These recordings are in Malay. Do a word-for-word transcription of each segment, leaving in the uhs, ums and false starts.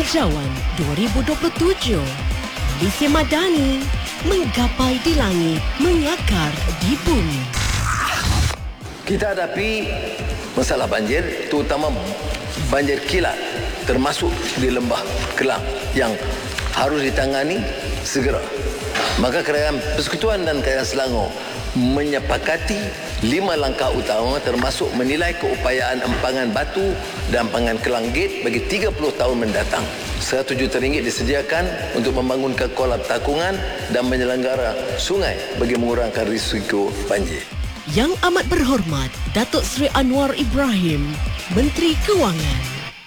Belanjawan dua ribu dua puluh tujuh. Malaysia Madani menggapai di langit, mengakar di bumi. Kita hadapi masalah banjir, terutama banjir kilat, termasuk di Lembah Kelang yang harus ditangani segera. Maka Kerajaan Persekutuan dan Kerajaan Selangor menyepakati lima langkah utama, termasuk menilai keupayaan empangan batu dan empangan Kelang Gate bagi tiga puluh tahun mendatang. seratus juta ringgit disediakan untuk membangunkan kolam takungan dan menyelenggara sungai bagi mengurangkan risiko banjir. Yang amat berhormat Datuk Seri Anwar Ibrahim, Menteri Kewangan.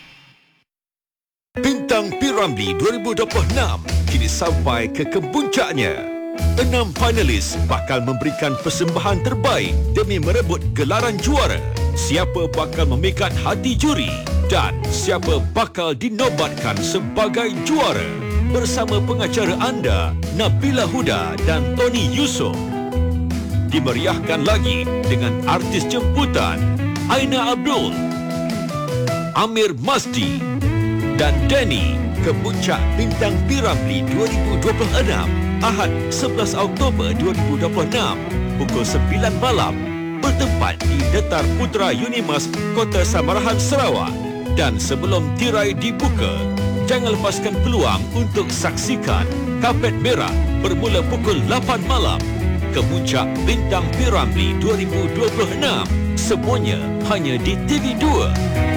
Bintang P Ramlee dua ribu dua puluh enam kini sampai ke kepuncaknya. Enam panelis bakal memberikan persembahan terbaik demi merebut gelaran juara. Siapa bakal memikat hati juri dan siapa bakal dinobatkan sebagai juara? Bersama pengacara anda, Nabila Huda dan Tony Yusof. Dimeriahkan lagi dengan artis jemputan Aina Abdul, Amir Masdi dan Danny ke puncak Bintang P Ramlee dua ribu dua puluh enam. Ahad sebelas Oktober dua ribu dua puluh enam pukul sembilan malam, bertempat di Detar Putra Unimas, Kota Samarahan, Sarawak. Dan sebelum tirai dibuka, jangan lepaskan peluang untuk saksikan Kapet Merah bermula pukul lapan malam. Kemuncak Bintang P Ramlee dua ribu dua puluh enam, semuanya hanya di T V dua.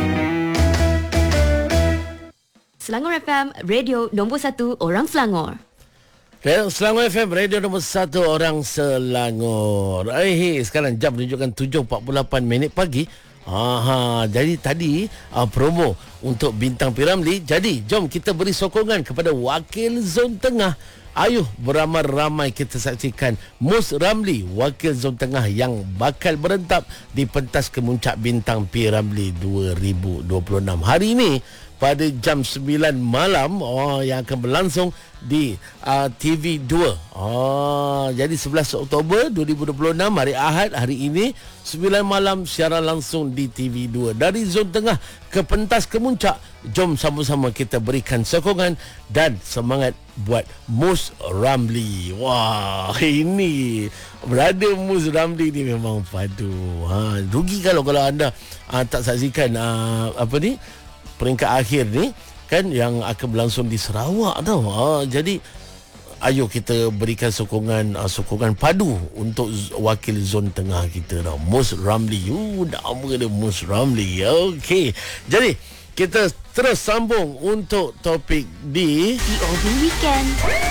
Selangor F M, radio nombor satu orang Selangor. Selangor F M, radio nombor satu orang Selangor. Eh, hey, sekarang jam menunjukkan tujuh empat puluh lapan minit pagi. Aha, jadi tadi uh, promo untuk Bintang P Ramlee. Jadi, jom kita beri sokongan kepada wakil zon tengah. Ayuh beramai-ramai kita saksikan Mus Ramlee, wakil zon tengah yang bakal berentap di pentas kemuncak Bintang P Ramlee dua ribu dua puluh enam. Hari ini pada jam sembilan malam, oh, yang akan berlangsung di uh, T V dua. Oh, jadi sebelas Oktober dua ribu dua puluh enam, hari Ahad, hari ini sembilan malam siaran langsung di T V dua. Dari zon tengah ke pentas kemuncak, jom sama-sama kita berikan sokongan dan semangat buat Mus Ramlee. Wah, ini berada Mus Ramlee ni memang padu. Ha, rugi kalau kalau anda uh, tak saksikan uh, apa ni peringkat akhir ni kan, yang akan berlangsung di Sarawak tau. Ha, jadi ayo kita berikan sokongan uh, sokongan padu untuk z- wakil zon tengah kita tau, Mus Ramlee. Uh, nama dia Mus Ramlee. Okey. Jadi kita terus sambung untuk topik di P O V Weekend.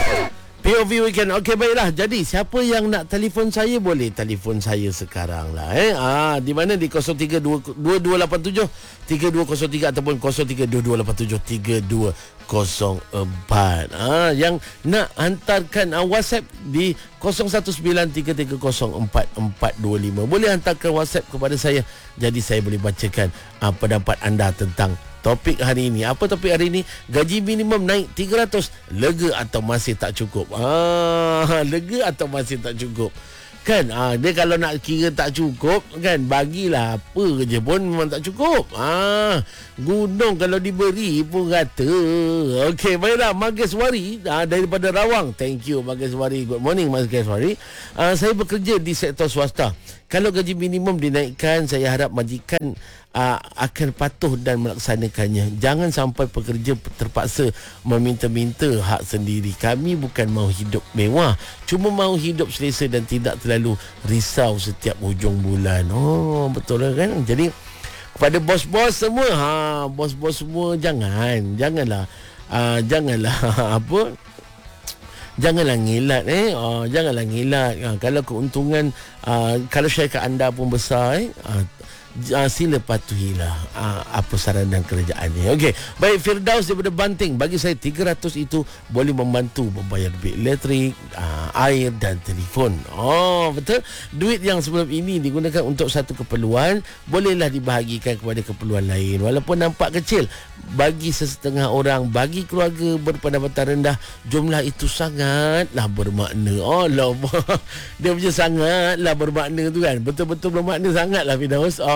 P O V Weekend. Okey, baiklah. Jadi siapa yang nak telefon saya, boleh telefon saya sekarang lah. Eh? Ah, di mana di kosong tiga dua dua lapan tujuh tiga dua kosong tiga ataupun kosong tiga dua dua lapan tujuh tiga dua kosong empat. Ah, yang nak hantarkan ah, WhatsApp di kosong satu sembilan tiga tiga kosong empat empat dua lima. Boleh hantarkan WhatsApp kepada saya. Jadi saya boleh bacakan ah, pendapat anda tentang topik hari ini. Apa topik hari ini? Gaji minimum naik tiga ratus. Lega atau masih tak cukup? Ah, lega atau masih tak cukup? Kan, ah, dia kalau nak kira tak cukup, kan, bagilah apa je pun memang tak cukup. Ah, gunung kalau diberi pun rata. Okey, baiklah. Mageswari ah, daripada Rawang. Thank you, Mageswari. Good morning, Mageswari. Ah, saya bekerja di sektor swasta. Kalau gaji minimum dinaikkan, saya harap majikan uh, akan patuh dan melaksanakannya. Jangan sampai pekerja terpaksa meminta-minta hak sendiri. Kami bukan mahu hidup mewah, cuma mahu hidup selesa dan tidak terlalu risau setiap hujung bulan. Oh, betul lah kan? Jadi kepada bos-bos semua, ha, bos-bos semua jangan, janganlah uh, janganlah apa? Janganlah ngilat eh oh, janganlah ngilat. Ha, kalau keuntungan uh, kalau syarikat anda pun besar eh uh, uh, sila patuhilah uh, apa saranan kerajaan ni. Okey, baik. Firdaus daripada Banting, bagi saya tiga ratus itu boleh membantu membayar bil elektrik, uh, air dan telefon. Oh, betul. Duit yang sebelum ini digunakan untuk satu keperluan, bolehlah dibahagikan kepada keperluan lain walaupun nampak kecil. Bagi sesetengah orang, bagi keluarga berpendapatan rendah, jumlah itu sangatlah bermakna. Oh, lama. Dia punya sangatlah bermakna tu kan. Betul-betul bermakna sangatlah, Firdaus. Oh,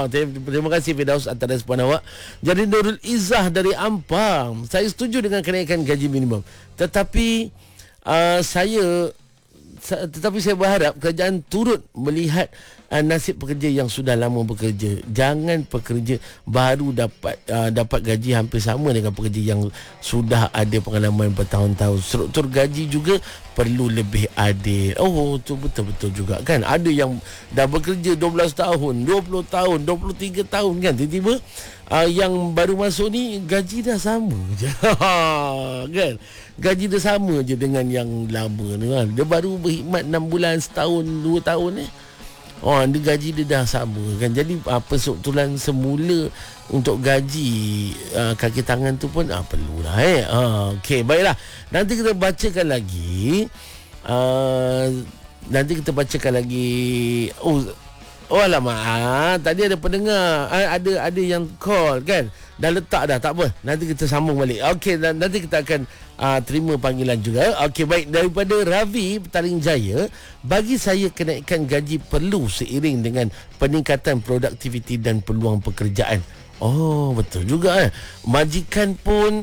Terima kasih Firdaus atas respon awak. Jadi Nurul Izzah dari Ampang, saya setuju dengan kenaikan gaji minimum. Tetapi uh, saya tetapi saya berharap kerajaan turut melihat uh, nasib pekerja yang sudah lama bekerja. Jangan pekerja baru dapat uh, dapat gaji hampir sama dengan pekerja yang sudah ada pengalaman bertahun-tahun. Struktur gaji juga perlu lebih adil. Oh, tu betul-betul juga kan. Ada yang dah bekerja dua belas tahun, dua puluh tahun, dua puluh tiga tahun kan. Tiba-tiba uh, yang baru masuk ni gaji dah sama je. Kan? Gaji dia sama je dengan yang lama ni kan. Dia baru berkhidmat enam bulan, setahun, dua tahun eh. Oh, dia gaji dia dah sama kan. Jadi uh, perstrukturan semula untuk gaji uh, kaki tangan tu pun uh, perlulah eh. Uh, Okey, baiklah. Nanti kita bacakan lagi. Uh, nanti kita bacakan lagi. Oh, oh alamak. Ah, tadi ada pendengar. Ah, ada ada yang call kan. Dah letak dah, tak apa. Nanti kita sambung balik. Okey, dan nanti kita akan uh, terima panggilan juga. Okey, baik. Daripada Ravi Petaling Jaya, bagi saya kenaikan gaji perlu seiring dengan peningkatan produktiviti dan peluang pekerjaan. Oh, betul juga eh. Majikan pun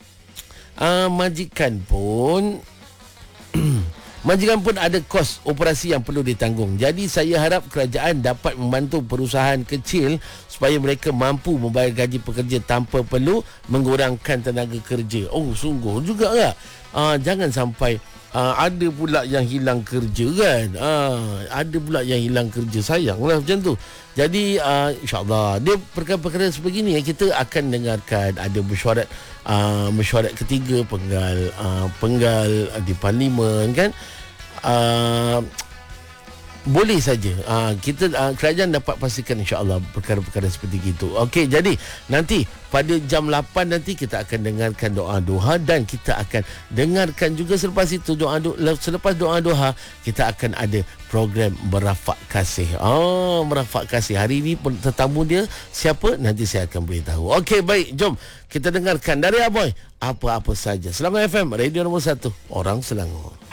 uh, majikan pun Majikan pun ada kos operasi yang perlu ditanggung. Jadi saya harap kerajaan dapat membantu perusahaan kecil supaya mereka mampu membayar gaji pekerja tanpa perlu mengurangkan tenaga kerja. Oh, sungguh juga tak? Uh, jangan sampai uh, ada pula yang hilang kerja kan. Uh, ada pula yang hilang kerja. Sayanglah macam tu. Jadi uh, insyaAllah dia perkara-perkara sebegini kita akan dengarkan. Ada mesyuarat uh, mesyuarat ketiga penggal uh, penggal uh, di parlimen kan. Uh, boleh saja uh, kita uh, kerajaan dapat pastikan insya-Allah perkara-perkara seperti itu. Okey, jadi nanti pada jam lapan nanti kita akan dengarkan doa duha dan kita akan dengarkan juga selepas itu doa doa selepas doa duha kita akan ada program merafak kasih. Oh, merafak kasih. Hari ini tetamu dia siapa nanti saya akan beritahu. Okey, baik, jom kita dengarkan dari Aboy apa-apa saja. Selamat F M Radio nombor satu Orang Selangor.